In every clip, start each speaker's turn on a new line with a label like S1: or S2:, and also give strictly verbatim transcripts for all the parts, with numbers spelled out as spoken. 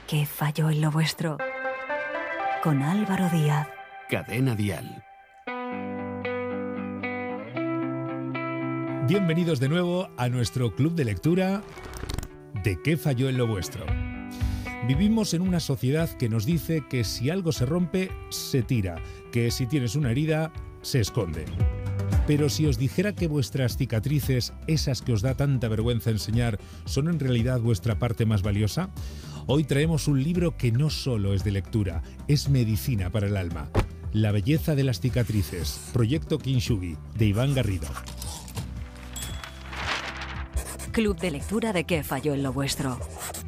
S1: ¿Qué falló en lo vuestro? Con Álvaro Díaz.
S2: Cadena Dial.
S3: Bienvenidos de nuevo a nuestro club de lectura de ¿Qué falló en lo vuestro? Vivimos en una sociedad que nos dice que si algo se rompe, se tira, que si tienes una herida, se esconde. Pero si os dijera que vuestras cicatrices, esas que os da tanta vergüenza enseñar, son en realidad vuestra parte más valiosa, hoy traemos un libro que no solo es de lectura, es medicina para el alma. La belleza de las cicatrices, Proyecto Kintsugi, de Iván Garrido.
S1: Club de lectura de ¿Qué falló en lo vuestro?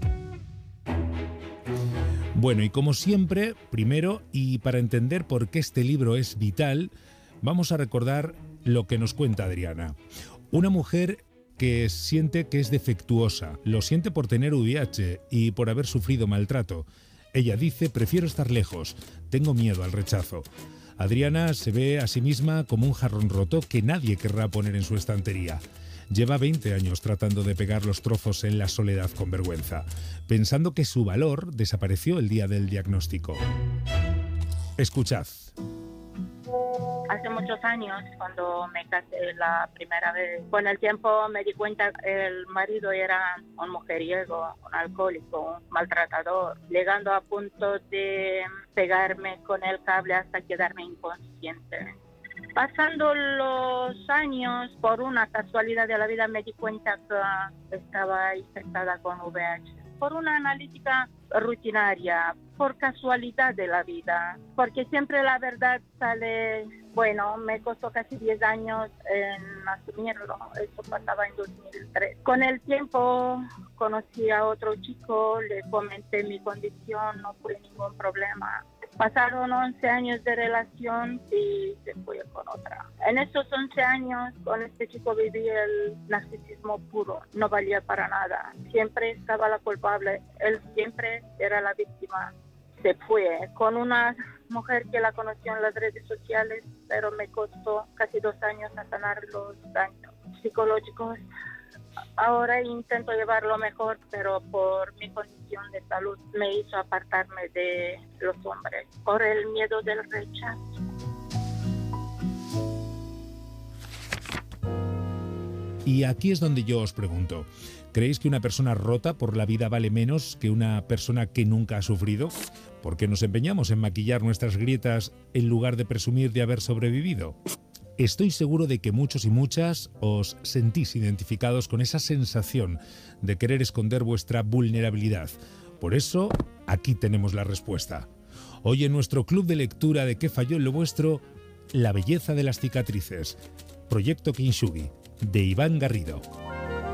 S3: Bueno, y como siempre, primero, y para entender por qué este libro es vital, vamos a recordar lo que nos cuenta Adriana. Una mujer que siente que es defectuosa, lo siente por tener V I H y por haber sufrido maltrato. Ella dice: prefiero estar lejos, tengo miedo al rechazo. Adriana se ve a sí misma como un jarrón roto que nadie querrá poner en su estantería. Lleva veinte años tratando de pegar los trozos en la soledad con vergüenza, pensando que su valor desapareció el día del diagnóstico. Escuchad.
S4: Hace muchos años, cuando me casé la primera vez, con el tiempo me di cuenta que el marido era un mujeriego, un alcohólico, un maltratador, llegando a punto de pegarme con el cable hasta quedarme inconsciente. Pasando los años, por una casualidad de la vida me di cuenta que estaba infectada con V I H. Por una analítica rutinaria, por casualidad de la vida, porque siempre la verdad sale, bueno, me costó casi diez años en asumirlo, eso pasaba en dos mil tres. Con el tiempo conocí a otro chico, le comenté mi condición, no fue ningún problema. Pasaron once años de relación y se fue con otra. En esos once años con este chico viví el narcisismo puro, no valía para nada. Siempre estaba la culpable, él siempre era la víctima. Se fue con una mujer que la conoció en las redes sociales, pero me costó casi dos años a sanar los daños psicológicos. Ahora intento llevarlo mejor, pero por mi condición de salud me hizo apartarme de los hombres, por el miedo del rechazo.
S3: Y aquí es donde yo os pregunto, ¿creéis que una persona rota por la vida vale menos que una persona que nunca ha sufrido? ¿Por qué nos empeñamos en maquillar nuestras grietas en lugar de presumir de haber sobrevivido? Estoy seguro de que muchos y muchas os sentís identificados con esa sensación de querer esconder vuestra vulnerabilidad. Por eso, aquí tenemos la respuesta. Hoy en nuestro club de lectura de ¿Qué falló en lo vuestro? La belleza de las cicatrices. Proyecto Kintsugi, de Iván Garrido.